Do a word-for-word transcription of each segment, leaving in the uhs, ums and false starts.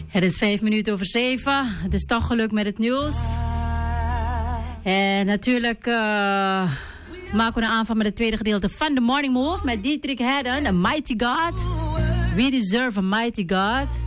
Het is vijf minuten over zeven. Het is toch gelukt met het nieuws. En natuurlijk uh, maken we een aanvang met het tweede gedeelte van The Morning Move. Met Dietrich Haddon, A Mighty God. We deserve a mighty God.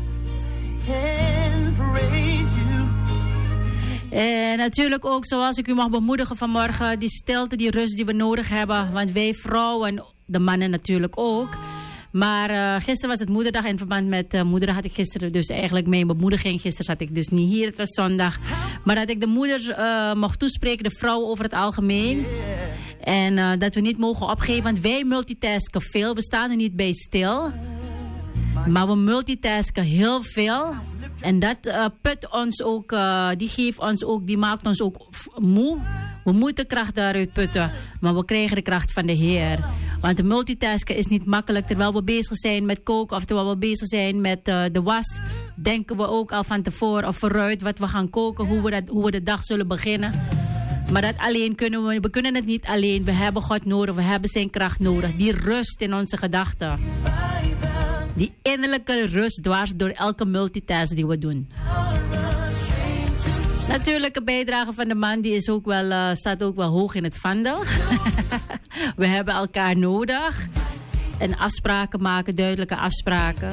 En natuurlijk ook, zoals ik u mag bemoedigen vanmorgen, die stilte, die rust die we nodig hebben. Want wij vrouwen, de mannen natuurlijk ook. Maar uh, gisteren was het moederdag. In verband met uh, moederdag had ik gisteren dus eigenlijk mijn bemoediging. Gisteren zat ik dus niet hier, het was zondag. Maar dat ik de moeders uh, mocht toespreken, de vrouwen over het algemeen. En uh, dat we niet mogen opgeven, want wij multitasken veel. We staan er niet bij stil. Maar we multitasken heel veel. En dat uh, put ons ook, uh, die geeft ons ook, die maakt ons ook moe. We moeten kracht daaruit putten, maar we krijgen de kracht van de Heer. Want de multitasken is niet makkelijk. Terwijl we bezig zijn met koken of terwijl we bezig zijn met uh, de was, denken we ook al van tevoren of vooruit wat we gaan koken, hoe we, dat, hoe we de dag zullen beginnen. Maar dat alleen kunnen we, we kunnen het niet alleen. We hebben God nodig, we hebben zijn kracht nodig. Die rust in onze gedachten. Die innerlijke rust dwars door elke multitask die we doen. Natuurlijk, een bijdrage van de man die is ook wel, uh, staat ook wel hoog in het vaandel. We hebben elkaar nodig. En afspraken maken, duidelijke afspraken.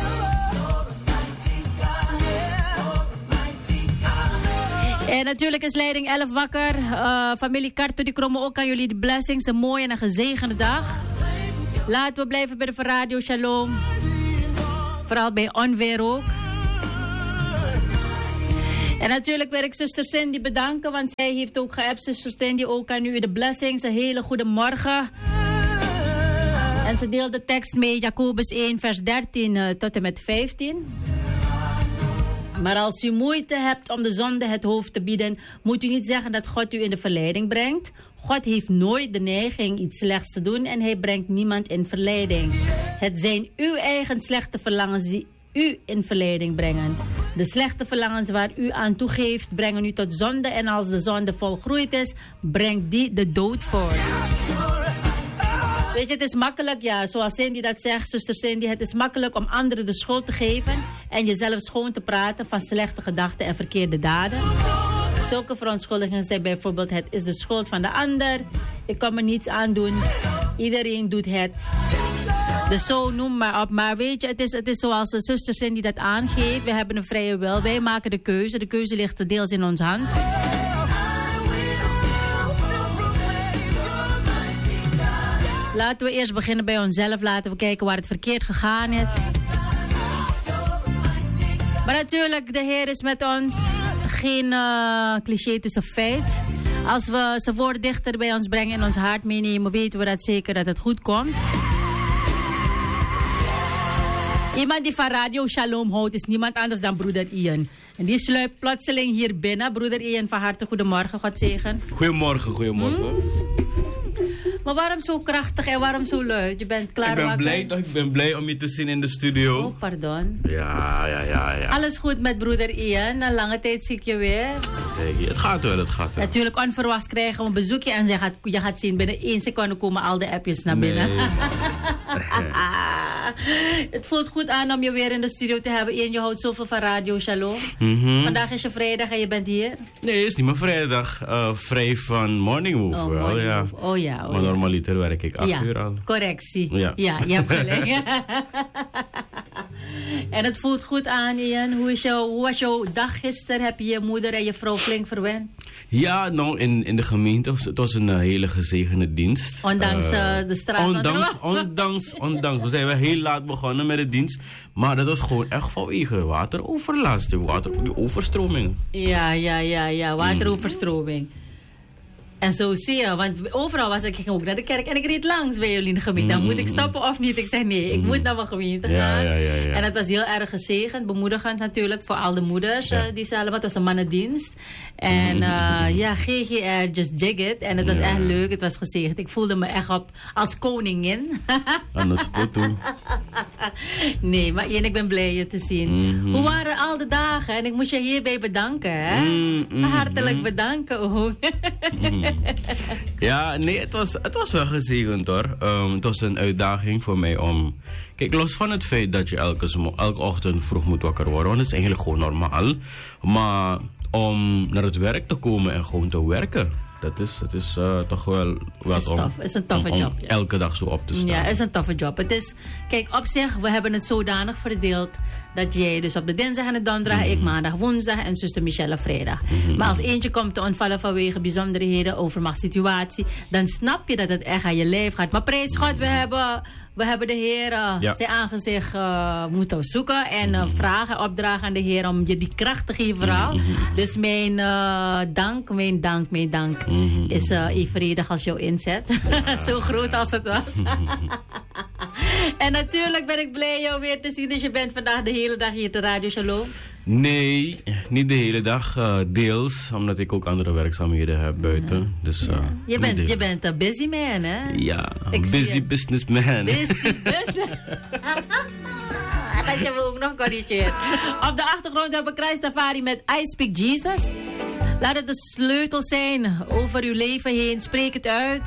En natuurlijk is Leiding elf wakker. Uh, familie Karto, die komen ook aan jullie de blessings. Een mooie en een gezegende dag. Laten we blijven bij de Radio Shalom. Vooral bij onweer ook. En natuurlijk wil ik zuster Cindy bedanken, want zij heeft ook geappt. Zuster Cindy, ook aan u de blessings. Een hele goede morgen. En ze deelt de tekst mee, Jacobus één, vers dertien uh, tot en met vijftien. Maar als u moeite hebt om de zonde het hoofd te bieden, moet u niet zeggen dat God u in de verleiding brengt. God heeft nooit de neiging iets slechts te doen en hij brengt niemand in verleiding. Het zijn uw eigen slechte verlangens die u in verleiding brengen. De slechte verlangens waar u aan toegeeft, brengen u tot zonde. En als de zonde volgroeid is, brengt die de dood voort. Weet je, het is makkelijk, ja, zoals Cindy dat zegt, zuster Cindy, het is makkelijk om anderen de schuld te geven en jezelf schoon te praten van slechte gedachten en verkeerde daden. Zulke verontschuldigingen zijn bijvoorbeeld, het is de schuld van de ander, ik kan me niets aandoen, iedereen doet het. Dus zo noem maar op. Maar weet je, het is, het is zoals de zuster Cindy dat aangeeft. We hebben een vrije wil. Wij maken de keuze. De keuze ligt deels in onze hand. Laten we eerst beginnen bij onszelf. Laten we kijken waar het verkeerd gegaan is. Maar natuurlijk, de Heer is met ons. Geen uh, cliché, het is een feit. Als we zijn woord dichter bij ons brengen en ons hart meenemen, weten we dat zeker dat het goed komt. Iemand die van Radio Shalom houdt is niemand anders dan broeder Ian. En die sluipt plotseling hier binnen. Broeder Ian, van harte goedemorgen, God zegen. Goedemorgen, goedemorgen. Hmm? Maar waarom zo krachtig en waarom zo luid? Je bent klaar Ik ben wakker? blij toch, ik ben blij om je te zien in de studio. Oh, pardon. Ja, ja, ja, ja. Alles goed met broeder Ian? Na lange tijd zie ik je weer. Kijk, het gaat wel, het gaat wel. Natuurlijk onverwachts krijgen we een bezoekje en je gaat, je gaat zien, binnen één seconde komen al de appjes naar binnen. Nee. Het voelt goed aan om je weer in de studio te hebben. Ian, je houdt zoveel van Radio Shalom. Mm-hmm. Vandaag is je vrijdag en je bent hier. Nee, het is niet mijn vrijdag. Uh, vrij van Morning Move. Oh, wel, morning ja. move. Oh ja, oh maar ja. normaliter werk ik acht Ja, uur al. correctie. Ja. Ja, je hebt gelijk. En het voelt goed aan, Ian. Hoe, is jou, hoe was jouw dag gisteren? Heb je je moeder en je vrouw flink verwend? Ja, nou, in, in de gemeente, het was een uh, hele gezegende dienst. Ondanks uh, uh, de straat. Ondanks, ondanks, ondanks. We zijn wel heel laat begonnen met de dienst. Maar dat was gewoon echt vanwege wateroverlast. De water, die overstroming. Ja, ja, ja, ja. Wateroverstroming. En zo zie je, want overal was ik, ik ging ook naar de kerk en ik reed langs bij jullie in de gemeente. Dan moet ik stoppen of niet? Ik zei nee, ik moet naar mijn gemeente gaan. Ja, ja, ja, ja. En het was heel erg gezegend, bemoedigend natuurlijk voor al de moeders. Ja. Uh, die ze allemaal, het was een mannendienst. En uh, ja, G G R, just jig it. En het was ja. echt leuk, het was gezegend. Ik voelde me echt op als koningin. Anders toe. Nee, maar Ian, ik ben blij je te zien. Mm-hmm. Hoe waren al de dagen? En ik moest je hierbij bedanken, hè? Mm-hmm. Hartelijk bedanken ook. Mm-hmm. Ja, nee, het was, het was wel gezegend hoor. Um, het was een uitdaging voor mij om... Kijk, los van het feit dat je elke, smo- elke ochtend vroeg moet wakker worden, want dat is eigenlijk gewoon normaal. Maar om naar het werk te komen en gewoon te werken, dat is, dat is uh, toch wel wat om, tof. Is een toffe om, om job, ja. elke dag zo op te staan. Ja, het is een toffe job. Het is, kijk, op zich, we hebben het zodanig verdeeld dat jij dus op de dinsdag en de donderdag, mm-hmm. ik maandag, woensdag en zuster Michelle vrijdag. Mm-hmm. Maar als eentje komt te ontvallen vanwege bijzonderheden, overmachtssituatie, dan snap je dat het echt aan je lijf gaat. Maar prijs God, we hebben... We hebben de Heer, uh, ja. zijn aangezicht uh, moeten zoeken en uh, mm-hmm. vragen, opdragen aan de Heer om je die kracht te geven vooral. Mm-hmm. Dus mijn uh, dank, mijn dank, mijn dank mm-hmm. is uh, evenredig als jouw inzet. Ja. Zo groot als het was. En natuurlijk ben ik blij jou weer te zien, dus je bent vandaag de hele dag hier te Radio Shalom. Nee, niet de hele dag. Uh, deels, omdat ik ook andere werkzaamheden heb buiten. Ja. Dus, uh, ja. Je bent, je bent een busy man, hè? Ja, een busy businessman. Busy business. Dat je me ook nog corrigeert. Op de achtergrond hebben we Christ Tafari met I Speak Jesus. Laat het de sleutel zijn over uw leven heen. Spreek het uit.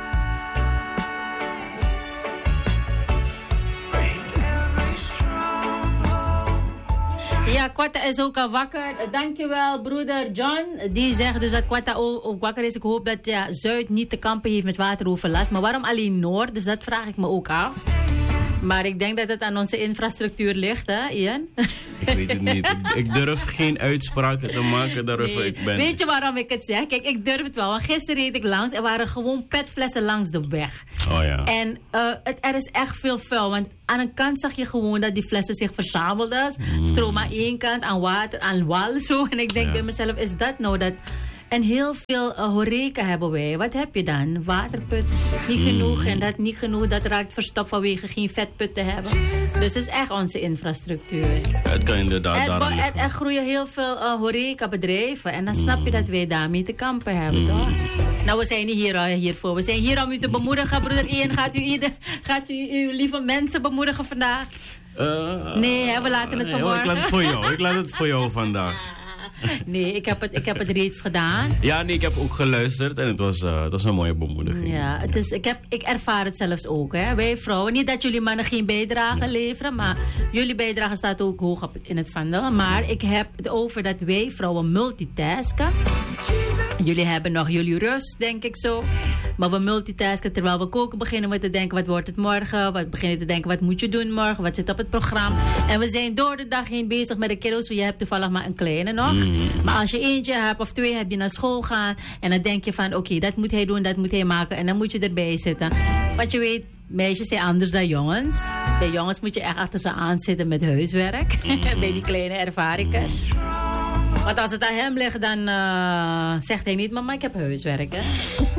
Ja, Quatta is ook al wakker. Dankjewel, broeder John. Die zegt dus dat Quatta ook wakker is. Ik hoop dat ja, Zuid niet te kampen heeft met wateroverlast. Maar waarom alleen Noord? Dus dat vraag ik me ook af. Maar ik denk dat het aan onze infrastructuur ligt, hè, Ian? Ik weet het niet. Ik, ik durf geen uitspraken te maken daarover. Nee. Ik ben... Weet je waarom ik het zeg? Kijk, ik durf het wel. Want gisteren reed ik langs. Er waren gewoon petflessen langs de weg. Oh ja. En uh, het, er is echt veel vuil. Want aan een kant zag je gewoon dat die flessen zich verzamelden. Mm. Stroom aan één kant, aan water, aan wal. Zo. En ik denk ja. bij mezelf, is dat nou dat... En heel veel uh, horeca hebben wij. Wat heb je dan? Waterput. Niet mm. genoeg. En dat niet genoeg. Dat raakt verstopt vanwege geen vetput te hebben. Dus het is echt onze infrastructuur. Het kan inderdaad daarom er, er groeien heel veel uh, horecabedrijven. En dan snap mm. je dat wij daarmee te kampen hebben, mm. toch? Nou, we zijn niet hier, uh, hiervoor. We zijn hier om u te bemoedigen. Broeder Ian, gaat u, ieder, gaat u uw lieve mensen bemoedigen vandaag? Uh, nee, hè, we laten het nee, vanmorgen. Ik laat het voor jou. Ik laat het voor jou vandaag. Nee, ik heb, het, ik heb het reeds gedaan. Ja, nee, ik heb ook geluisterd en het was, uh, het was een mooie bemoediging. Ja, het is, ik, heb, ik ervaar het zelfs ook. Hè. Wij vrouwen, niet dat jullie mannen geen bijdrage leveren, maar jullie bijdrage staat ook hoog op in het vaandel. Maar ik heb het over dat wij vrouwen multitasken. Jullie hebben nog jullie rust, denk ik zo. Maar we multitasken terwijl we koken beginnen we te denken, wat wordt het morgen? We beginnen te denken, wat moet je doen morgen? Wat zit op het programma? En we zijn door de dag heen bezig met de kiddo's. Je hebt toevallig maar een kleine nog. Mm. Maar als je eentje hebt of twee, heb je naar school gaan. En dan denk je van, oké, okay, dat moet hij doen, dat moet hij maken. En dan moet je erbij zitten. Want je weet, meisjes zijn anders dan jongens. Bij jongens moet je echt achter ze aan zitten met huiswerk. Mm. Bij die kleine ervaar ik het. Want als het aan hem ligt, dan uh, zegt hij niet, mama, ik heb huiswerk, hè.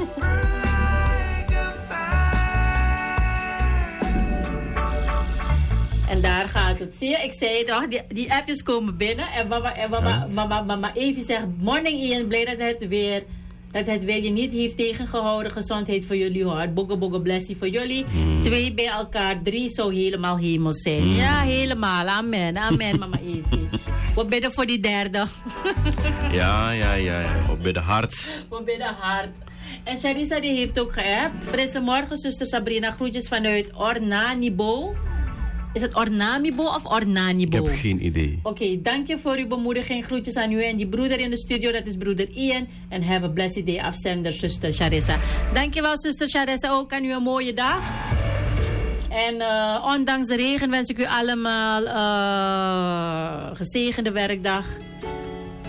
En daar gaat het. Zie je, ik zei het al, die, die appjes komen binnen. En mama, en mama, ja. mama, mama Evie zegt, morning Ian, blij dat het weer... Dat het weer je niet heeft tegengehouden. Gezondheid voor jullie hoor. Bogge bogge blessie voor jullie. Mm. Twee bij elkaar. Drie zou helemaal hemel zijn. Mm. Ja, helemaal. Amen. Amen, mama Evie. We bidden voor die derde. ja, ja, ja, ja. We bidden hard. We bidden hard. En Charissa die heeft ook geappt. Frisse morgen, zuster Sabrina. Groetjes vanuit Ornanibo. Is het Ornamibo of Ornanibo? Ik heb geen idee. Oké, okay, dank je voor uw bemoediging. Groetjes aan u en die broeder in de studio. Dat is broeder Ian. En have a blessed day, afzender, zuster Charissa. Dank je wel, zuster Charissa. Ook aan u een mooie dag. En uh, ondanks de regen wens ik u allemaal uh, gezegende werkdag.